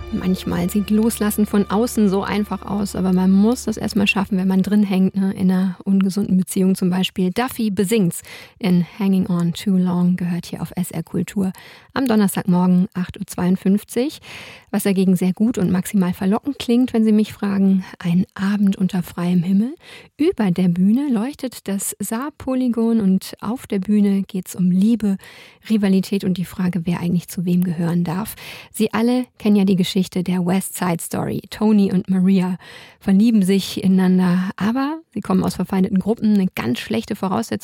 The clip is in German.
Manchmal sieht Loslassen von außen so einfach aus, aber man muss das erstmal schaffen, wenn man drin hängt, ne? In einer ungesunden Beziehung zum Beispiel. Duffy besingt's in Hanging On Too Long, gehört hier auf SR Kultur am Donnerstagmorgen 8.52 Uhr. Was dagegen sehr gut und maximal verlockend klingt, wenn Sie mich fragen, ein Abend unter freiem Himmel. Über der Bühne leuchtet das Saar-Polygon und auf der Bühne geht's um Liebe, Rivalität und die Frage, wer eigentlich zu wem gehören darf. Sie alle kennen ja die Geschichte der West Side Story. Tony und Maria verlieben sich ineinander, aber sie kommen aus verfeindeten Gruppen. Eine ganz schlechte Voraussetzung